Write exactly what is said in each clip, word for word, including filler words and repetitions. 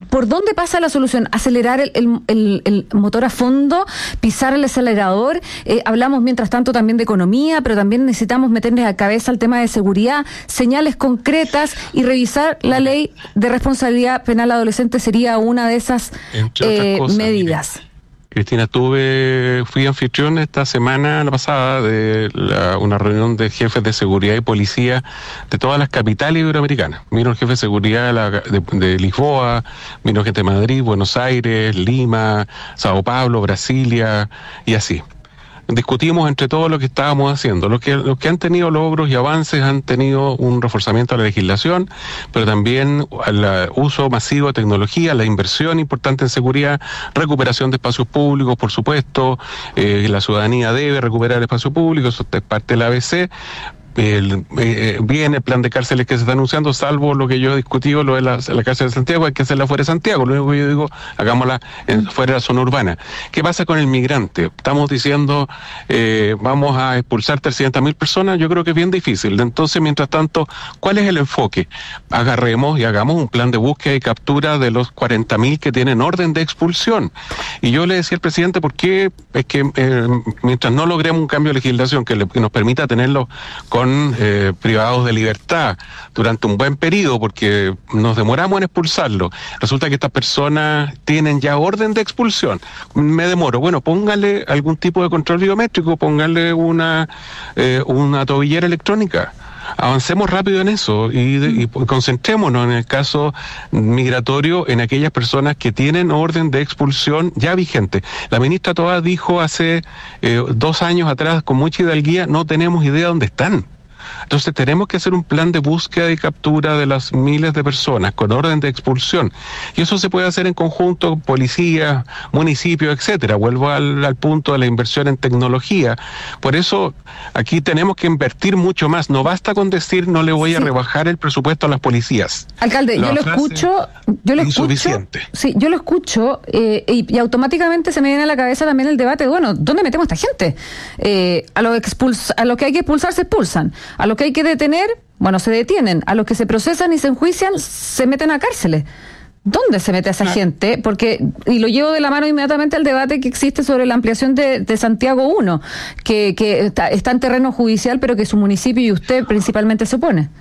¿por dónde pasa la solución? ¿Acelerar el, el, el, el motor a fondo? ¿Pisar el acelerador? Eh, hablamos mientras tanto también de economía, pero también necesitamos meterle a cabeza el tema de seguridad, señales concretas y revisar la ley de responsabilidad penal adolescente sería una de esas eh, cosas, medidas. Mire. Cristina, tuve, fui anfitrión esta semana, la pasada, de la, una reunión de jefes de seguridad y policía de todas las capitales iberoamericanas. Vino el jefe de seguridad de, la, de, de Lisboa, vino gente de Madrid, Buenos Aires, Lima, Sao Paulo, Brasilia y así. Discutimos entre todos lo que estábamos haciendo. Los que, los que han tenido logros y avances han tenido un reforzamiento de la legislación, pero también el uso masivo de tecnología, la inversión importante en seguridad, recuperación de espacios públicos, por supuesto, eh, la ciudadanía debe recuperar el espacio público, eso es parte de la A B C. El, eh, viene el plan de cárceles que se está anunciando, salvo lo que yo he discutido, lo de la, la cárcel de Santiago, hay que hacerla fuera de Santiago. Lo único que yo digo, hagámosla en, fuera de la zona urbana. ¿Qué pasa con el migrante? Estamos diciendo, eh, vamos a expulsar trescientas mil personas, yo creo que es bien difícil. Entonces, mientras tanto, ¿cuál es el enfoque? Agarremos y hagamos un plan de búsqueda y captura de los cuarenta mil que tienen orden de expulsión. Y yo le decía al presidente, ¿por qué? Es que eh, mientras no logremos un cambio de legislación que, le, que nos permita tenerlos con Eh, privados de libertad durante un buen periodo, porque nos demoramos en expulsarlo. Resulta que estas personas tienen ya orden de expulsión. Me demoro. Bueno, póngale algún tipo de control biométrico, póngale una, eh, una tobillera electrónica. Avancemos rápido en eso y, y concentrémonos en el caso migratorio en aquellas personas que tienen orden de expulsión ya vigente. La ministra Toá dijo hace eh, dos años atrás con mucha hidalguía, no tenemos idea dónde están. Entonces tenemos que hacer un plan de búsqueda y captura de las miles de personas con orden de expulsión. Y eso se puede hacer en conjunto, policía, municipios, etcétera. Vuelvo al, al punto de la inversión en tecnología. Por eso aquí tenemos que invertir mucho más. No basta con decir no le voy a sí. rebajar el presupuesto a las policías. Alcalde, la yo lo escucho, yo lo escucho. Sí, yo lo escucho eh, y, y automáticamente se me viene a la cabeza también el debate, bueno, ¿dónde metemos a esta gente? Eh, a los expuls- a los que hay que expulsar se expulsan. A los que hay que detener, bueno, se detienen. A los que se procesan y se enjuician, se meten a cárceles. ¿Dónde se mete a esa ah. gente? Porque, y lo llevo de la mano inmediatamente al debate que existe sobre la ampliación de, de Santiago uno, que, que está, está en terreno judicial, pero que su municipio y usted principalmente se opone.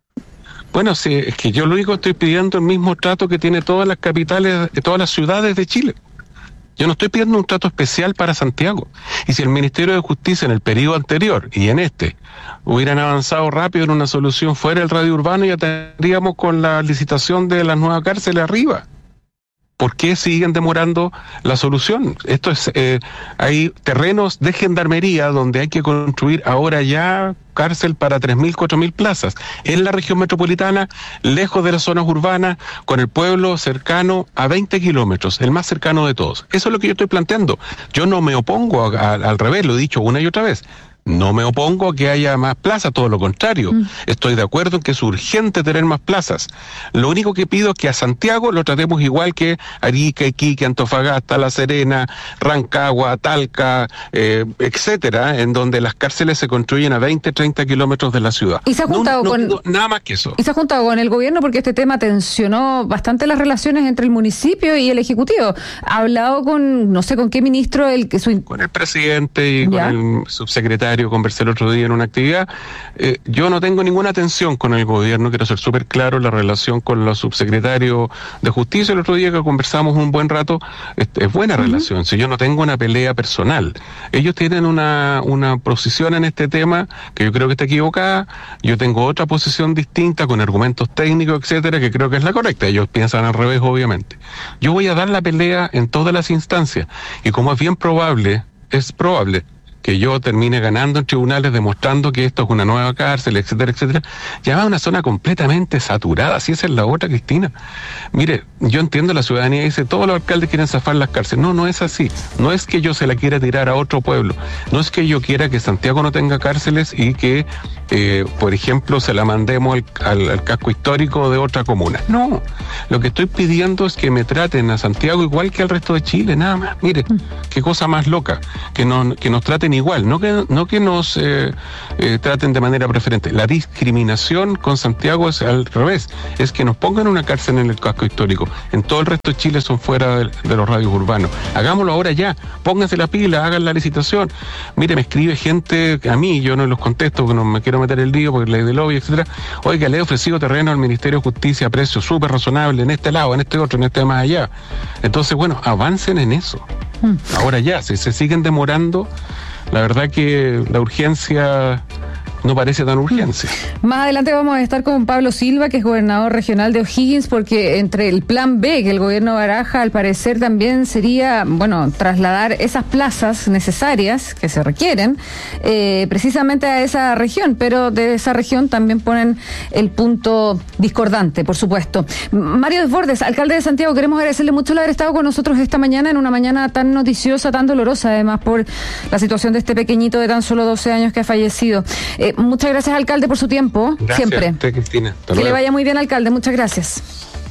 Bueno, sí, es que yo lo único que estoy pidiendo el mismo trato que tiene todas las capitales, todas las ciudades de Chile. Yo no estoy pidiendo un trato especial para Santiago. Y si el Ministerio de Justicia en el periodo anterior y en este hubieran avanzado rápido en una solución fuera del radio urbano, ya tendríamos con la licitación de las nuevas cárceles arriba. ¿Por qué siguen demorando la solución? Esto es, eh, hay terrenos de gendarmería donde hay que construir ahora ya cárcel para tres mil, cuatro mil plazas, en la región metropolitana, lejos de las zonas urbanas, con el pueblo cercano a veinte kilómetros, el más cercano de todos. Eso es lo que yo estoy planteando. Yo no me opongo a, a, al revés, lo he dicho una y otra vez. No me opongo a que haya más plazas, todo lo contrario. Mm. Estoy de acuerdo en que es urgente tener más plazas. Lo único que pido es que a Santiago lo tratemos igual que Arica, Iquique, Antofagasta, La Serena, Rancagua, Talca, eh, etcétera, en donde las cárceles se construyen a veinte, treinta kilómetros de la ciudad. Y se ha juntado no, no, con nada más que eso. Y se ha juntado con el gobierno porque este tema tensionó bastante las relaciones entre el municipio y el ejecutivo. Ha hablado con, no sé con qué ministro, el que su... con el presidente y ¿Ya? con el subsecretario. Conversé el otro día en una actividad. Eh, yo no tengo ninguna tensión con el gobierno, quiero ser súper claro, la relación con los subsecretarios de Justicia el otro día que conversamos un buen rato, es, es buena uh-huh. relación, si yo no tengo una pelea personal. Ellos tienen una, una posición en este tema que yo creo que está equivocada, yo tengo otra posición distinta con argumentos técnicos, etcétera, que creo que es la correcta. Ellos piensan al revés, obviamente. Yo voy a dar la pelea en todas las instancias, y como es bien probable, es probable que yo termine ganando en tribunales demostrando que esto es una nueva cárcel, etcétera, etcétera, ya va a una zona completamente saturada, si esa es la otra, Cristina. Mire, yo entiendo la ciudadanía, dice, todos los alcaldes quieren zafar las cárceles. No, no es así. No es que yo se la quiera tirar a otro pueblo. No es que yo quiera que Santiago no tenga cárceles y que, eh, por ejemplo, se la mandemos al, al, al casco histórico de otra comuna. No, lo que estoy pidiendo es que me traten a Santiago igual que al resto de Chile, nada más. Mire, qué cosa más loca, que, no, que nos traten traten igual, no que, no que nos eh, eh, traten de manera preferente. La discriminación con Santiago es al revés, es que nos pongan una cárcel en el casco histórico. En todo el resto de Chile son fuera de, de los radios urbanos. Hagámoslo ahora ya, pónganse la pila, hagan la licitación. Mire, me escribe gente a mí, yo no los contesto porque no me quiero meter el lío porque ley de lobby, etcétera. Oiga, le he ofrecido terreno al Ministerio de Justicia a precio súper razonable en este lado, en este otro, en este más allá. Entonces, bueno, avancen en eso. Hmm. Ahora ya, si se siguen demorando, la verdad que la urgencia no parece tan urgencia. Más adelante vamos a estar con Pablo Silva, que es gobernador regional de O'Higgins, porque entre el plan B que el gobierno baraja, al parecer también sería, bueno, trasladar esas plazas necesarias que se requieren eh, precisamente a esa región, pero de esa región también ponen el punto discordante, por supuesto. Mario Desbordes, alcalde de Santiago, queremos agradecerle mucho el haber estado con nosotros esta mañana, en una mañana tan noticiosa, tan dolorosa, además por la situación de este pequeñito de tan solo doce años que ha fallecido. Eh, Muchas gracias, alcalde, por su tiempo. Gracias siempre. A usted, Cristina. Hasta que luego. le vaya muy bien, alcalde. Muchas gracias.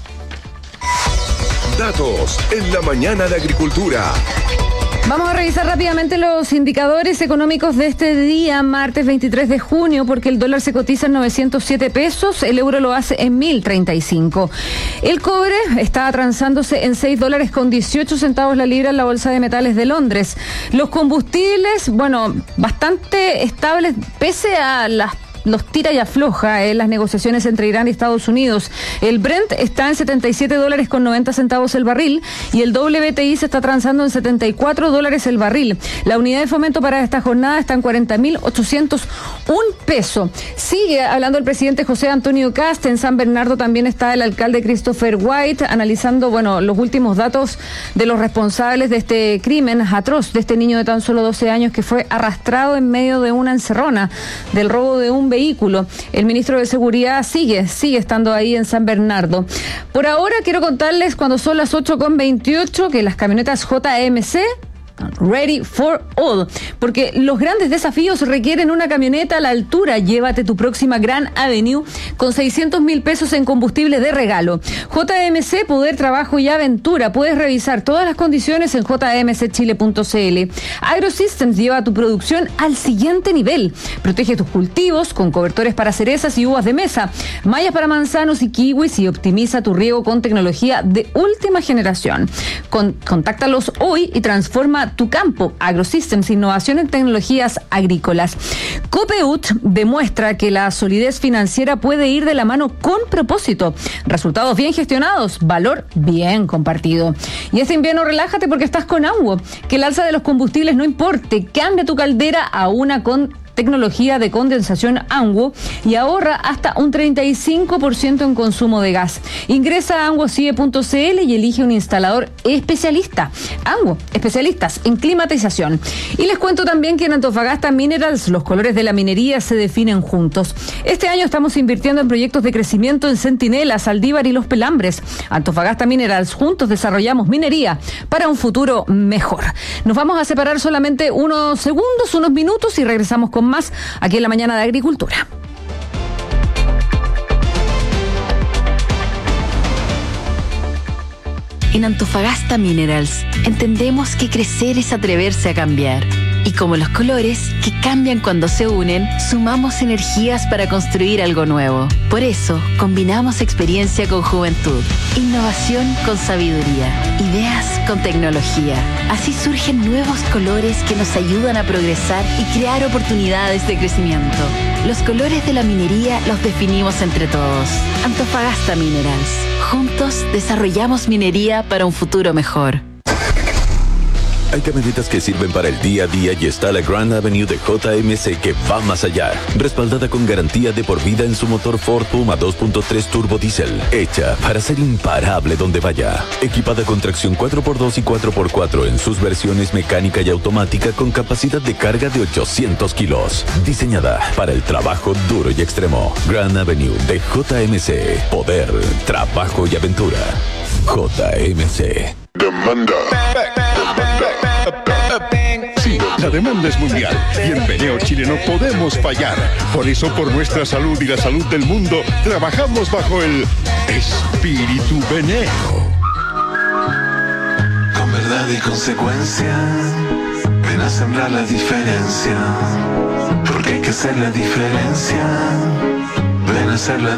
Datos en la mañana de Agricultura. Vamos a revisar rápidamente los indicadores económicos de este día, martes veintitrés de junio, porque el dólar se cotiza en novecientos siete pesos, el euro lo hace en mil treinta y cinco. El cobre está transándose en seis dólares con dieciocho centavos la libra en la Bolsa de Metales de Londres. Los combustibles, bueno, bastante estables pese a las los tira y afloja en las negociaciones entre Irán y Estados Unidos. El Brent está en setenta y siete dólares con noventa centavos el barril y el W T I se está transando en setenta y cuatro dólares el barril. La unidad de fomento para esta jornada está en cuarenta mil ochocientos un pesos. Sigue hablando el presidente José Antonio Kast. En San Bernardo también está el alcalde Christopher White analizando, bueno, los últimos datos de los responsables de este crimen atroz de este niño de tan solo doce años que fue arrastrado en medio de una encerrona del robo de un vehículo. El ministro de Seguridad sigue, sigue estando ahí en San Bernardo. Por ahora quiero contarles, cuando son las ocho con veintiocho, que las camionetas J M C Ready for All, porque los grandes desafíos requieren una camioneta a la altura. Llévate tu próxima Grand Avenue con seiscientos mil pesos en combustible de regalo. J M C, poder, trabajo y aventura. Puedes revisar todas las condiciones en j m c chile punto c l. AgroSystems lleva tu producción al siguiente nivel. Protege tus cultivos con cobertores para cerezas y uvas de mesa, mallas para manzanos y kiwis, y optimiza tu riego con tecnología de última generación. Con, contáctalos hoy y transforma tu campo. AgroSystems, innovación en tecnologías agrícolas. Copeut demuestra que la solidez financiera puede ir de la mano con propósito. Resultados bien gestionados, valor bien compartido. Y este invierno relájate porque estás con Anguo. Que el alza de los combustibles no importe. Cambia tu caldera a una con tecnología de condensación Anguo y ahorra hasta un treinta y cinco por ciento en consumo de gas. Ingresa a anguo c i e punto c l y elige un instalador especialista. Anguo, especialistas en climatización. Y les cuento también que en Antofagasta Minerals los colores de la minería se definen juntos. Este año estamos invirtiendo en proyectos de crecimiento en Centinela, Saldívar y Los Pelambres. Antofagasta Minerals, juntos desarrollamos minería para un futuro mejor. Nos vamos a separar solamente unos segundos, unos minutos, y regresamos con más aquí en la mañana de Agricultura. En Antofagasta Minerals entendemos que crecer es atreverse a cambiar. Y como los colores, que cambian cuando se unen, sumamos energías para construir algo nuevo. Por eso, combinamos experiencia con juventud, innovación con sabiduría, ideas con tecnología. Así surgen nuevos colores que nos ayudan a progresar y crear oportunidades de crecimiento. Los colores de la minería los definimos entre todos. Antofagasta Minerals. Juntos desarrollamos minería para un futuro mejor. Hay camionetas que sirven para el día a día y está la Grand Avenue de J M C que va más allá. Respaldada con garantía de por vida en su motor Ford Puma dos punto tres turbo diésel. Hecha para ser imparable donde vaya. Equipada con tracción cuatro por dos y cuatro por cuatro en sus versiones mecánica y automática con capacidad de carga de ochocientos kilos. Diseñada para el trabajo duro y extremo. Grand Avenue de J M C. Poder, trabajo y aventura. J M C. Demanda. Sí, la demanda es mundial y en Veneo Chile no podemos fallar. Por eso, por nuestra salud y la salud del mundo, trabajamos bajo el espíritu Veneo. Con verdad y consecuencia, Ven a sembrar la diferencia, porque hay que hacer la diferencia. Ven a hacer la